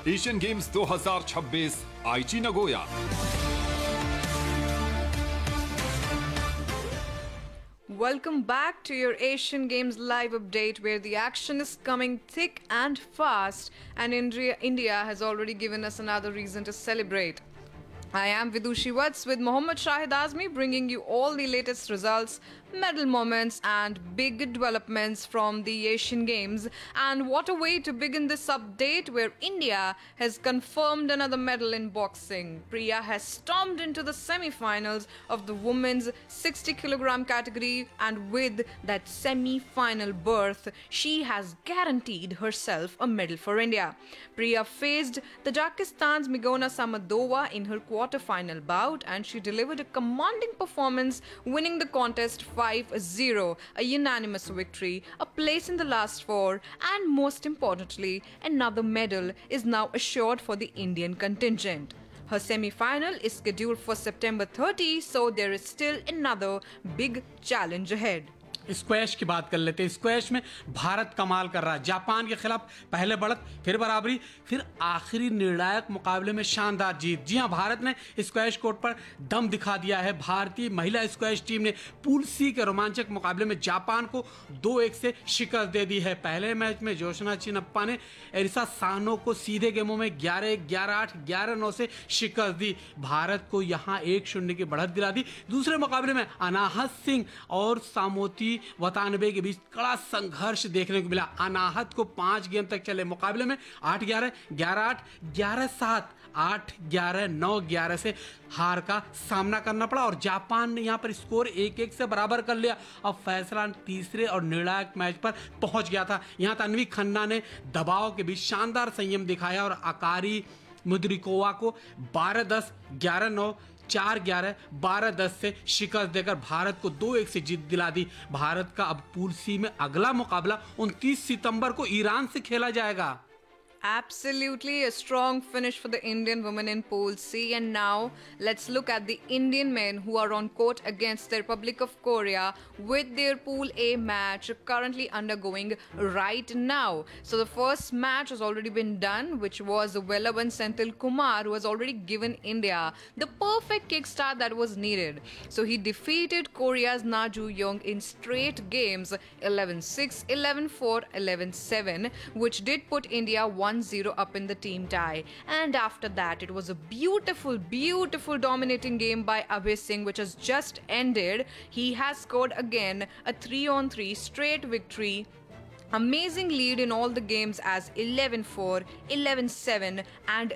Asian games 2026 आईची Nagoya. Welcome back to your Asian Games live update where the action is coming thick and fast and India has already given us another reason to celebrate. I am Vidushi Vats with Mohammad Shahid Azmi bringing you all the latest results, medal moments and big developments from the Asian Games. And what a way to begin this update where India has confirmed another medal in boxing. Priya has stormed into the semi-finals of the women's 60 kilogram category and with that semi-final berth, she has guaranteed herself a medal for India. Priya faced Tajikistan's Migona Samadova in her quarter-final bout and she delivered a commanding performance, winning the contest 5-0, a unanimous victory, a place in the last four, and most importantly, another medal is now assured for the Indian contingent. Her semi-final is scheduled for September 30, so there is still another big challenge ahead. Squash की बात कर लेते हैं। Squash में भारत कमाल कर रहा है। जापान के खिलाफ पहले बढ़त, फिर बराबरी, फिर आखिरी निर्णायक मुकाबले में शानदार जीत। जी हां, भारत ने स्क्वैश कोर्ट पर दम दिखा दिया है। भारतीय महिला स्क्वैश टीम ने पूल सी के रोमांचक मुकाबले में जापान को 2-1 से शिकस्त दे दी है। पहले मैच में जोशना चिनप्पा ने एरिसा सानो को सीधे गेमों में 11-1, 11-8, 11-9 से शिकस्त दी। भारत को यहां 1-0 की बढ़त दिला दी। दूसरे मुकाबले में अनाहत सिंह और सामोती वतानबे के बीच कड़ा संघर्ष देखने को मिला। अनाहत को 5 गेम तक चले मुकाबले में 8-11, 11-8, 11-7, 8-11, 9-11 से हार का सामना करना पड़ा और जापान ने यहां पर स्कोर 1-1 से बराबर कर लिया। अब फैसला तीसरे और निर्णायक मैच पर पहुंच गया था। यहां तन्वी खन्ना ने दबाव के बीच शानदार संयम दिखाया और अकारी मुद्रिकोवा को 12-10, 11-9, 4-11, 12-10 से शिकस्त देकर भारत को 2-1 से जीत दिला दी। भारत का अब पूल सी में अगला मुकाबला 29 सितंबर को ईरान से खेला जाएगा। Absolutely a strong finish for the Indian women in Pool C. And now let's look at the Indian men who are on court against the Republic of Korea with their Pool A match currently undergoing right now. So the first match has already been done, which was Velavan Senthil Kumar, who has already given India the perfect kickstart that was needed. So he defeated Korea's Na Ju Young in straight games 11-6, 11-4, 11-7, which did put India 1-0 up in the team tie. And after that, it was a beautiful, beautiful dominating game by Abhay Singh, which has just ended. He has scored again a 3-on-3 straight victory. Amazing lead in all the games as 11-4, 11-7 and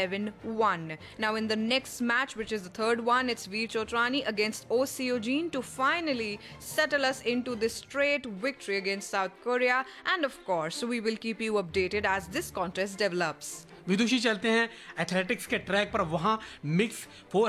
11-1. Now in the next match, which is the third one, it's Veer Chotrani against Oh Seo-jin to finally settle us into this straight victory against South Korea. And of course, we will keep you updated as this contest develops. विदुषी चलते हैं athletics के track पर। वहां mix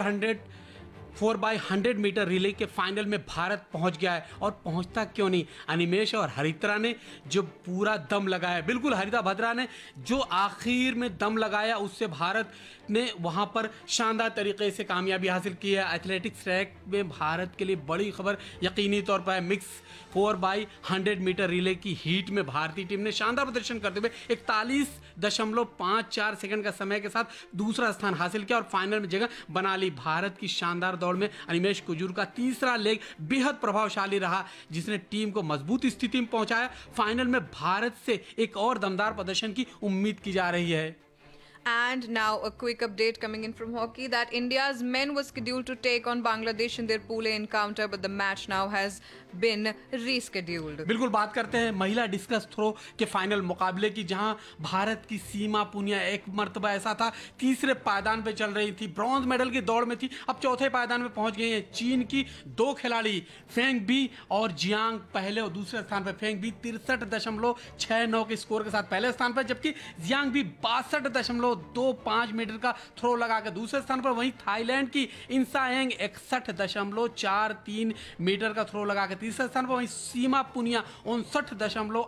4x100 metre relay के final में भारत पहुंच गया है। और पहुंचता क्यों नहीं, अनिमेश और हरित्रा ने जो पूरा दम लगाया, बिल्कुल हरिता भद्रा ने जो आखिर में दम लगाया, उससे भारत ने वहां पर शानदार तरीके से कामयाबी हासिल की है। एथलेटिक्स ट्रैक में भारत के लिए बड़ी खबर यकीनी तौर पर है। मिक्स 4x100 मीटर रिले की हीट में भारतीय टीम ने शानदार प्रदर्शन करते हुए 41.54 सेकंड का समय के साथ दूसरा स्थान हासिल किया और फाइनल में जगह बना ली। भारत की शानदार दौड़ में अनिमेश कुजूर का तीसरा लेग बेहद प्रभावशाली रहा, जिसने टीम को मजबूत स्थिति में पहुंचाया। फाइनल में भारत से एक और दमदार प्रदर्शन की उम्मीद की जा रही है। And now a quick update coming in from hockey that India's men were scheduled to take on Bangladesh in their Pool A encounter, but the match now has been rescheduled. बिल्कुल बात करते हैं महिला डिस्कस थ्रो के final मुकाबले की, जहां भारत की सीमा पुनिया एक मर्तबा ऐसा था तीसरे पायदान पे चल रही थी, ब्रॉन्ज मेडल की दौड़ में थी, अब चौथे पायदान में पहुंच गई है। चीन की 2 खिलाड़ी फेंग बी और जियांग पहले और दूसरे स्थान पर। फेंग बी 63.69 के स्कोर के साथ पहले स्थान पर, जबकि जियांग बी 62.25 मीटर का थ्रो लगाकर दूसरे स्थान पर। वहीं थाईलैंड की इंसाएंग 61.43 मीटर का थ्रो लगाकर तीसरे स्थान पर। वहीं सीमा पुनिया 59.8